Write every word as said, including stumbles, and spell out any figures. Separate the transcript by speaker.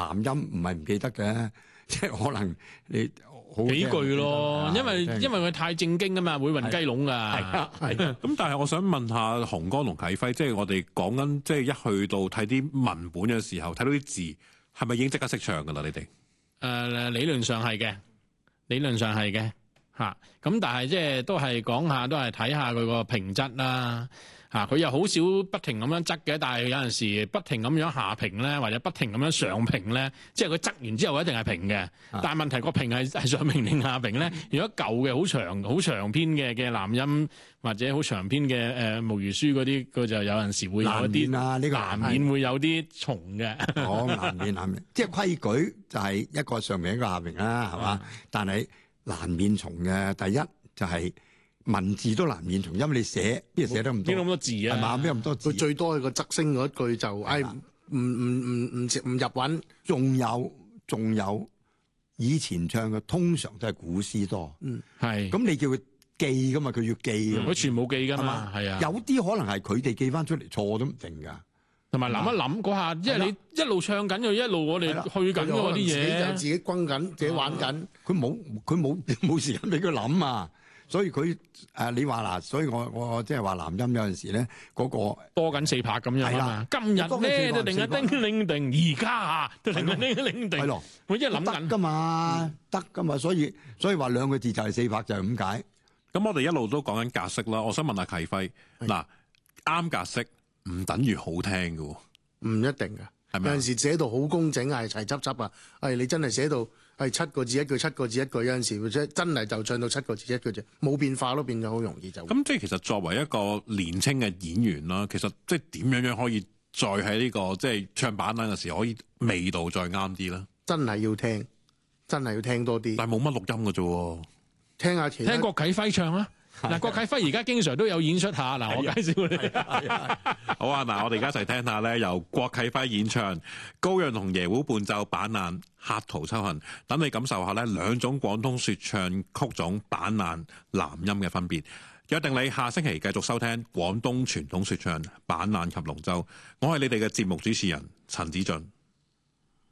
Speaker 1: 男音唔係唔記得嘅，即係可能你好
Speaker 2: 幾句咯，因為
Speaker 1: 聽
Speaker 2: 因為佢太正經啊嘛，會暈雞籠噶。
Speaker 1: 係啊係啊。
Speaker 3: 咁但係我想問下洪剛同啟輝，即係我哋講緊，即係一去到睇啲文本嘅時候，睇到啲字，係咪已經即刻識唱噶啦？你哋？
Speaker 2: 誒理論上係嘅，理論上係嘅嚇。咁但係即係都係講下，都係睇下佢個評質啦嚇。佢又好少不停咁樣質嘅，但係有陣時不停咁樣下評咧，或者不停咁樣上評咧，即係佢質完之後一定係評嘅。但係問題個評係係上評定下評咧？如果舊嘅好長好長篇嘅嘅南音或者好長篇嘅誒毛語書嗰啲，佢就有陣時會有一啲
Speaker 1: 難免啊，呢個
Speaker 2: 難免會有啲重嘅。
Speaker 1: 哦，難免難免，即係規矩就係一個上評一個下評啦，係嘛？但係難免重嘅，第一就係文字都難免重，因為你寫邊度寫得咁多，
Speaker 2: 邊咁多字啊？
Speaker 1: 係嘛？邊咁多字？
Speaker 4: 佢最多係個側聲嗰一句就誒唔唔唔唔唔入韻，
Speaker 1: 仲有仲有以前唱嘅通常都係古詩多，
Speaker 4: 嗯
Speaker 2: 係。
Speaker 1: 咁你叫佢記噶嘛？佢要記㗎嘛
Speaker 2: 佢全部記噶嘛，
Speaker 1: 係嘛？
Speaker 2: 係啊。
Speaker 1: 有啲可能係佢哋記翻出嚟錯都唔定㗎。
Speaker 2: 同埋諗一諗嗰下，因為你一路唱緊又一路我哋去緊
Speaker 4: 佢
Speaker 2: 嗰啲
Speaker 4: 自己就
Speaker 2: 嘢。
Speaker 4: 自己轟緊，自己玩緊。
Speaker 1: 佢冇佢冇冇時間俾佢諗啊！所以佢誒你話嗱，所以我我即係話男音有陣時咧嗰個
Speaker 2: 多緊四拍咁樣啊嘛
Speaker 1: 係啦。
Speaker 2: 今日咧就定一
Speaker 1: 多緊四拍
Speaker 2: 叮鈴定，而家啊都定一叮鈴定。
Speaker 1: 係咯，
Speaker 2: 我一係諗緊
Speaker 1: 得㗎嘛，得㗎嘛，所以所以話兩個字就係四拍就係咁解。
Speaker 3: 咁我哋一路都講緊格式啦。我想問下啟輝，嗱啱格式唔等於好聽㗎喎。
Speaker 4: 唔一定㗎，有
Speaker 3: 係咪啊
Speaker 4: 陣時寫到好工整係齊執執啊！係你真係寫到係七個字一句，七個字一句，有陣時或者真係就唱到七個字一句啫，冇變化都變咗好容易就。
Speaker 3: 咁即係其實作為一個年青嘅演員啦，其實即係點樣樣可以再喺呢、個即係唱板凳嘅時候，可以味道再啱啲咧？
Speaker 4: 真係要聽，真係要聽多啲，
Speaker 3: 但係冇乜錄音嘅啫喎。
Speaker 4: 聽下其他
Speaker 2: 聽郭啟輝唱啊！嗱，郭啟輝而家經常都有演出下，嗱，我介紹你。
Speaker 3: 好啊，嗱，我哋而家一齊聽下咧，由郭啟輝演唱高陽同椰胡伴奏板爛客途秋恨，等你感受下咧兩種廣東說唱曲種板爛南音嘅分別。約定你下星期繼續收聽廣東傳統說唱板爛及龍舟，我係你哋嘅節目主持人陳子俊。